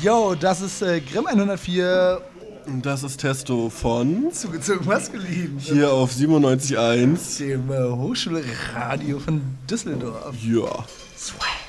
Yo, das ist Grimm 104. Und das ist Testo von Zugezogen maskulin. hier auf 97.1. Dem Hochschulradio von Düsseldorf. Ja. Swag.